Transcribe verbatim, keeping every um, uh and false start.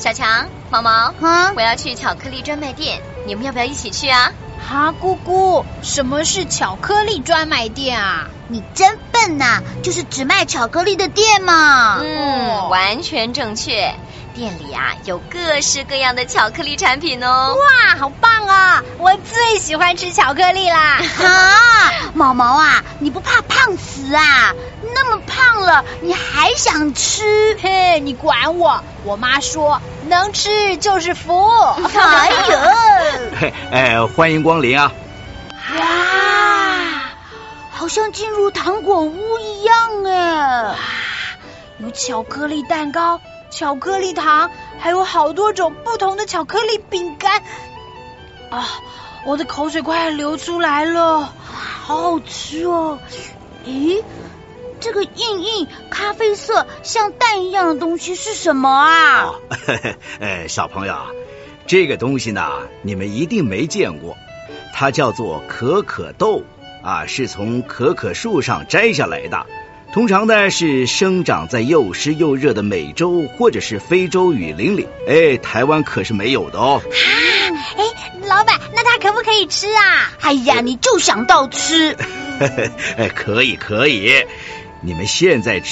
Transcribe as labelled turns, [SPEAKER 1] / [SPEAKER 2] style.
[SPEAKER 1] 小强、毛毛，
[SPEAKER 2] 啊，
[SPEAKER 1] 我要去巧克力专卖店，你们要不要一起去啊？
[SPEAKER 3] 哈，姑姑，什么是巧克力专卖店啊？
[SPEAKER 2] 你真笨呐、啊，就是只卖巧克力的店嘛。
[SPEAKER 1] 嗯，哦、完全正确。店里啊有各式各样的巧克力产品哦。
[SPEAKER 3] 哇，好棒啊！我最喜欢吃巧克力啦。
[SPEAKER 2] 啊，毛毛啊，你不怕胖死啊？那么胖了，你还想吃？
[SPEAKER 3] 嘿，你管我！我妈说能吃就是福。
[SPEAKER 2] 哎呦，
[SPEAKER 4] 哎，欢迎光临啊！
[SPEAKER 2] 哇，好像进入糖果屋一样哎！
[SPEAKER 3] 有巧克力蛋糕、巧克力糖，还有好多种不同的巧克力饼干。啊，我的口水快要流出来了，
[SPEAKER 2] 好好吃哦！咦，这个硬硬咖啡色像蛋一样的东西是什么啊？
[SPEAKER 4] 哦、呃，小朋友，这个东西呢，你们一定没见过，它叫做可可豆啊，是从可可树上摘下来的。通常呢是生长在又湿又热的美洲或者是非洲雨林里，哎，台湾可是没有的哦。
[SPEAKER 3] 啊，哎，老板，那它可不可以吃啊？
[SPEAKER 2] 哎呀，你就想到吃。
[SPEAKER 4] 哎，可以可以，你们现在吃